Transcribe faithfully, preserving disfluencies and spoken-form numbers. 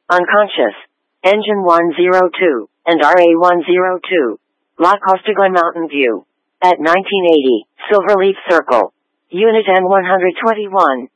Unconscious. Engine one oh two, and R A one oh two. La Costaglia Mountain View. At nineteen eighty, Silverleaf Circle. Unit N one twenty-one.